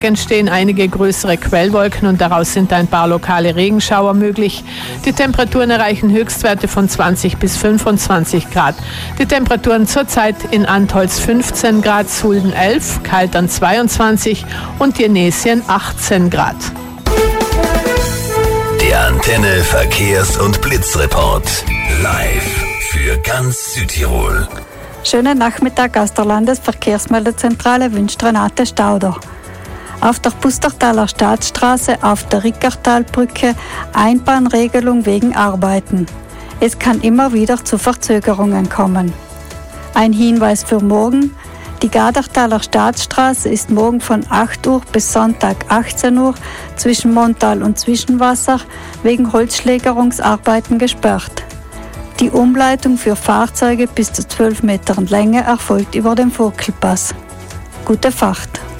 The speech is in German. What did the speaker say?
Entstehen einige größere Quellwolken und daraus sind ein paar lokale Regenschauer möglich. Die Temperaturen erreichen Höchstwerte von 20 bis 25 Grad. Die Temperaturen zurzeit in Antholz 15 Grad, Sulden 11, Kaltern 22 und Jenesien 18 Grad. Der Antenne Verkehrs- und Blitzreport. Live für ganz Südtirol. Schönen Nachmittag aus der Landesverkehrsmeldezentrale wünscht Renate Stauder. Auf der Pustertaler Staatsstraße auf der Rickertalbrücke Einbahnregelung wegen Arbeiten. Es kann immer wieder zu Verzögerungen kommen. Ein Hinweis für morgen: die Gadertaler Staatsstraße ist morgen von 8 Uhr bis Sonntag 18 Uhr zwischen Montal und Zwischenwasser wegen Holzschlägerungsarbeiten gesperrt. Die Umleitung für Fahrzeuge bis zu 12 Metern Länge erfolgt über den Vogtelpass. Gute Fahrt!